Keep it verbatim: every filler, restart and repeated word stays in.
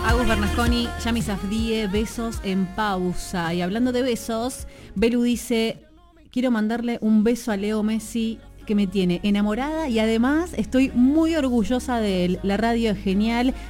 Agus Bernasconi, Yami Safdie, besos en pausa. Y hablando de besos, Belu dice, quiero mandarle un beso a Leo Messi, que me tiene enamorada y además estoy muy orgullosa de él. La radio es genial,